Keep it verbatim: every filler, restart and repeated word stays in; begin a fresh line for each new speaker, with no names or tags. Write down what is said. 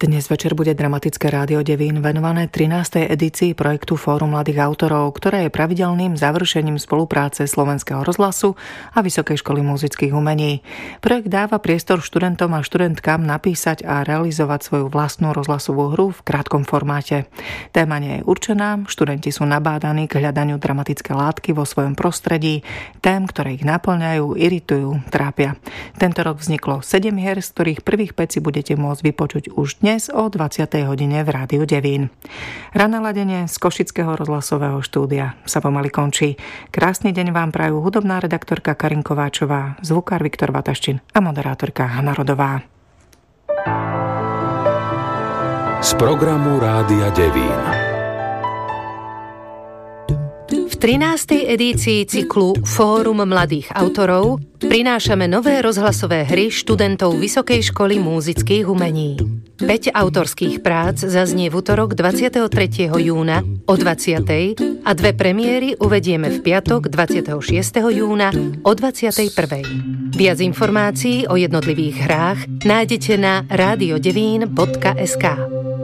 Dnes večer bude Dramatické rádio Devín venované trinástej edícii projektu Fórum mladých autorov, ktoré je pravidelným završením spolupráce Slovenského rozhlasu a Vysokej školy muzických umení. Projekt dáva priestor študentom a študentkám napísať a realizovať svoju vlastnú rozhlasovú hru v krátkom formáte. Téma nie je určená, študenti sú nabádaní k hľadaniu dramatické látky vo svojom prostredí, tém, ktoré ich naplňajú, iritujú, trápia. Tento rok vzniklo sedem hier, z ktorých prvých päť si budete môcť vypočuť už dnes o dvadsiatej hodine v Rádiu Devín. Rané ladenie z Košického rozhlasového štúdia sa pomaly končí. Krásny deň vám prajú hudobná redaktorka Karin Kováčová, zvukár Viktor Vataštin a moderátorka Hana Rodová.
Z programu Rádia Devín.
V trinástej edícii cyklu Fórum mladých autorov prinášame nové rozhlasové hry študentov Vysokej školy múzických umení. päť autorských prác zaznie v utorok dvadsiateho tretieho júna o dvadsiatej a dve premiéry uvedieme v piatok dvadsiateho šiesteho júna o dvadsiatej prvej. Viac informácií o jednotlivých hrách nájdete na radiodevín bodka es ká.